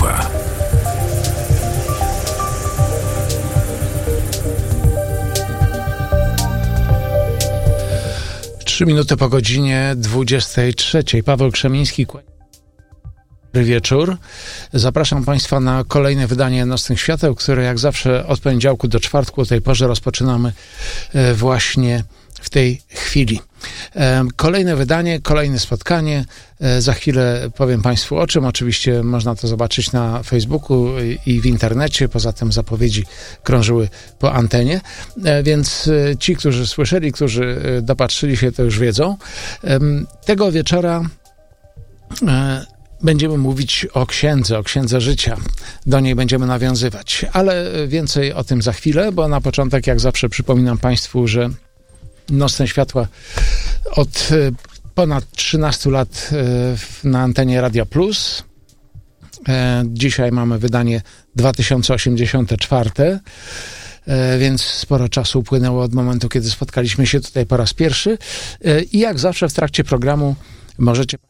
Światła. Trzy minuty po godzinie 23. Paweł Krzemiński. Dobry wieczór. Zapraszam Państwa na kolejne wydanie Nocnych Świateł, które jak zawsze od poniedziałku do czwartku o tej porze rozpoczynamy właśnie w tej chwili. Kolejne wydanie, kolejne spotkanie. Za chwilę powiem Państwu o czym. Oczywiście można to zobaczyć na Facebooku i w internecie. Poza tym zapowiedzi krążyły po antenie. Więc ci, którzy słyszeli, którzy dopatrzyli się, to już wiedzą. Tego wieczora będziemy mówić o księdze życia. Do niej będziemy nawiązywać. Ale więcej o tym za chwilę, bo na początek, jak zawsze, przypominam Państwu, że Nocne Światła od ponad 13 lat na antenie Radia Plus. Dzisiaj mamy wydanie 2084, więc sporo czasu upłynęło od momentu, kiedy spotkaliśmy się tutaj po raz pierwszy. I jak zawsze w trakcie programu możecie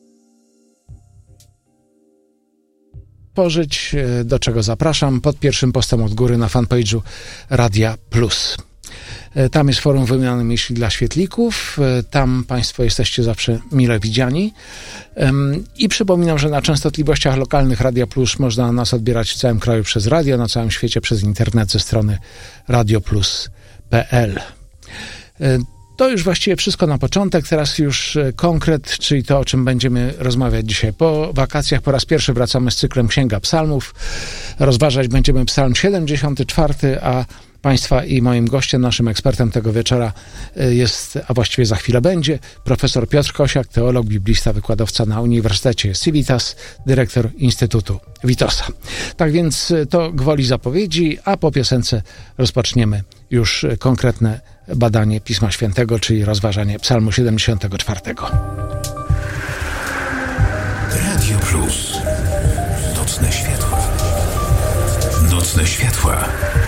pożyć, do czego zapraszam, pod pierwszym postem od góry na fanpage'u Radia Plus. Tam jest forum wymiany myśli dla świetlików. Tam Państwo jesteście zawsze mile widziani. I przypominam, że na częstotliwościach lokalnych Radia Plus można nas odbierać w całym kraju przez radio, na całym świecie przez internet ze strony radioplus.pl. To już właściwie wszystko na początek. Teraz już konkret, czyli to, o czym będziemy rozmawiać dzisiaj. Po wakacjach po raz pierwszy wracamy z cyklem Księga Psalmów. Rozważać będziemy Psalm 74, a Państwa i moim gościem, naszym ekspertem tego wieczora jest, a właściwie za chwilę będzie, profesor Piotr Kosiak, teolog, biblista, wykładowca na Uniwersytecie Civitas, dyrektor Instytutu Witosa. Tak więc to gwoli zapowiedzi, a po piosence rozpoczniemy już konkretne badanie Pisma Świętego, czyli rozważanie Psalmu 74. Radio Plus. Nocne Światła. Nocne Światła.